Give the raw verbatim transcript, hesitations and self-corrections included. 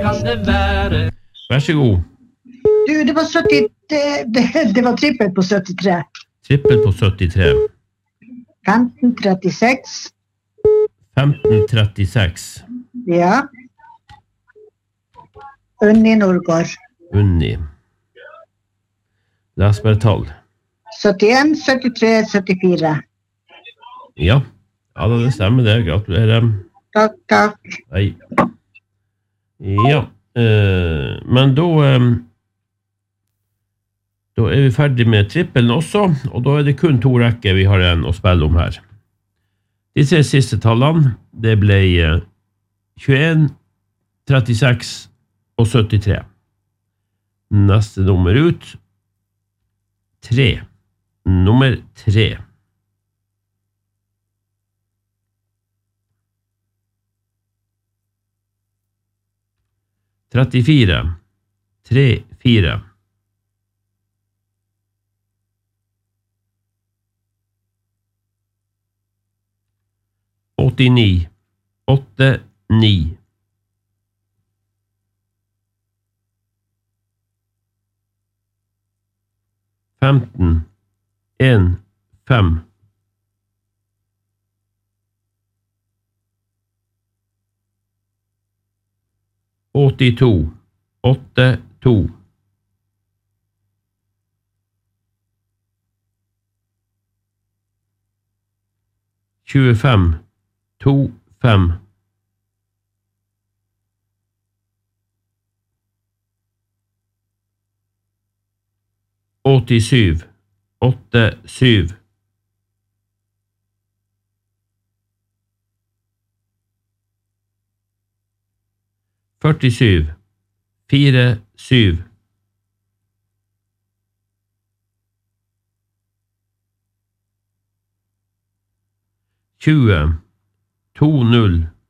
kan det være? Vær så god. Du, det var sytti, det, det, det var trippel på syttitre. Trippel på syttitre. femten trettiseks. femten trettiseks. Ja. Unni Nordgård. Unni. Les bare tall. syttien, syttitre, syttifire. Ja. Ja, det stemmer det. Gratulerer. Takk, takk. Hei. Ja. Eh, men da... Eh, Da er vi ferdig med trippelen også, og da er det kun to rekker vi har igjen å spille om her. De tre siste tallene, det ble tjueen, trettiseks og syttitre. Neste nummer ut, tre. Nummer tre. trettifire. tre, fire. åttini, åtte, ni. femten, en, fem. åttito, åtte, to. tjuefem, to, fem. åttisyv, åtte, syv. førtisju, fire, syv. tjue, to, null,